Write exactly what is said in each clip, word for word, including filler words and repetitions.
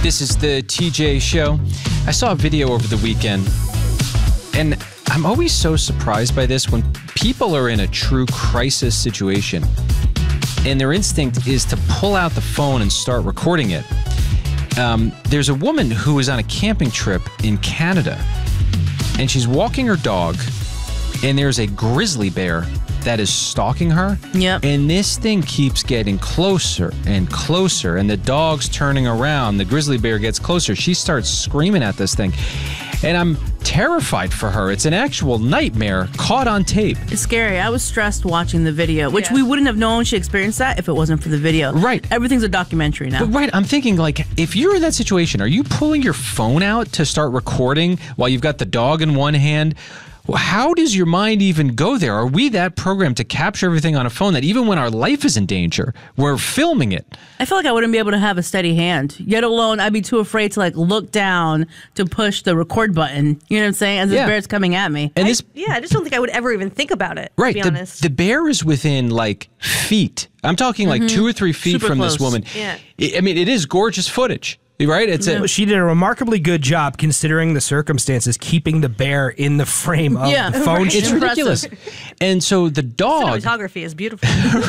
This is the T J Show. I saw a video over the weekend, and I'm always so surprised by this when people are in a true crisis situation, and their instinct is to pull out the phone and start recording it. Um, there's a woman who is on a camping trip in Canada, and she's walking her dog, and there's a grizzly bear that is stalking her. Yep. And this thing keeps getting closer and closer, and the dog's turning around. The grizzly bear gets closer. She starts screaming at this thing, and I'm terrified for her. It's an actual nightmare caught on tape. It's scary. I was stressed watching the video, which Yeah. we wouldn't have known she experienced that if it wasn't for the video. Right. Everything's a documentary now. But right, I'm thinking, like, if you're in that situation, are you pulling your phone out to start recording while you've got the dog in one hand? Well, how does your mind even go there? Are we that programmed to capture everything on a phone that even when our life is in danger, we're filming it? I feel like I wouldn't be able to have a steady hand, yet alone I'd be too afraid to like look down to push the record button. You know what I'm saying? As this Yeah. bear's coming at me. And this, Yeah, I just don't think I would ever even think about it, right, to be the, honest. the bear is within like feet. I'm talking like two or three feet Super from this close. woman. Yeah. I I mean, it is gorgeous footage, right? It's a, She did a remarkably good job considering the circumstances, keeping the bear in the frame of Yeah, the phone. right. it's shoot. ridiculous. And so the dog, Cinematography is beautiful.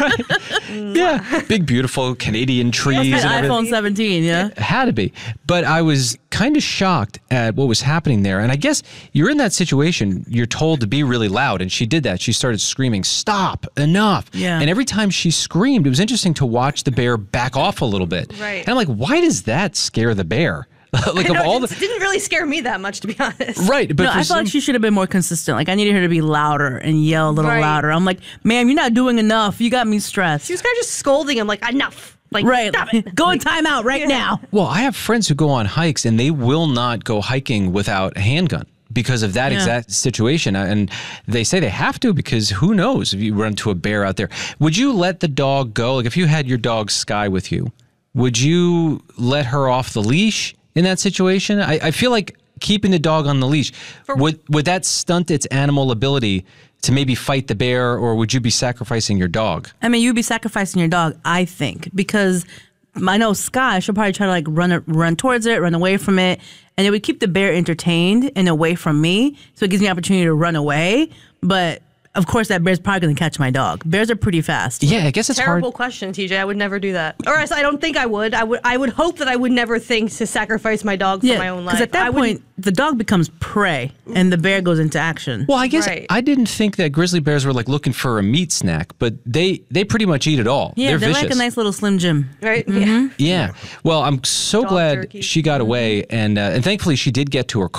yeah, big, beautiful Canadian trees and An everything. iPhone seventeen, yeah? Had to be. But I was kind of shocked at what was happening there. And I guess you're in that situation, you're told to be really loud. And she did that. She started screaming, "Stop, enough." Yeah. And every time she screamed, it was interesting to watch the bear back off a little bit. Right. And I'm like, why does that scare the bear? Like, I of know, all it the. didn't really scare me that much, to be honest. Right. But No, for I some, felt like she should have been more consistent. Like, I needed her to be louder and yell a little Right. louder. I'm like, ma'am, you're not doing enough. You got me stressed. She was kind of just scolding him, like, enough. Like, right. stop it. Go in timeout right Yeah. now. well, I have friends who go on hikes and they will not go hiking without a handgun because of that Yeah. exact situation. And they say they have to because who knows if you run into a bear out there. Would you let the dog go? Like if you had your dog Sky with you, would you let her off the leash in that situation? I, I feel like keeping the dog on the leash, would, would that stunt its animal ability to maybe fight the bear, or would you be sacrificing your dog? I mean, you'd be sacrificing your dog, I think, because I know Sky, she'll probably try to like run it, run towards it, run away from it, and it would keep the bear entertained and away from me, so it gives me an opportunity to run away. But of course, that bear's probably going to catch my dog. Bears are pretty fast. Yeah, I guess it's Terrible hard. question, T J. I would never do that. Or else I don't think I would. I would I would hope that I would never think to sacrifice my dog for Yeah, my own life. because at that I point, the dog becomes prey, and the bear goes into action. Well, I guess Right. I didn't think that grizzly bears were like looking for a meat snack, but they they pretty much eat it all. yeah, they're, they're vicious. like a nice little Slim Jim. Right? Yeah. Yeah. Well, I'm so Dog glad jerky. she got away, and uh, and thankfully she did get to her